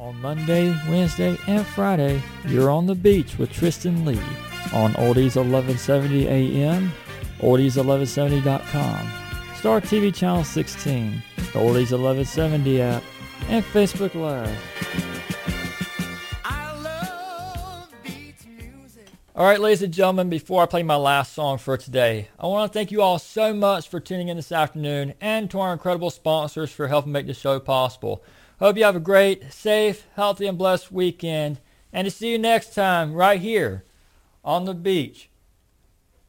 On Monday, Wednesday, and Friday, you're on the beach with Tristan Lee on Oldies 1170 AM, Oldies1170.com, Star TV Channel 16, the Oldies 1170 app, and Facebook Live. All right, ladies and gentlemen, before I play my last song for today, I want to thank you all so much for tuning in this afternoon and to our incredible sponsors for helping make the show possible. Hope you have a great, safe, healthy, and blessed weekend, and to see you next time right here on the beach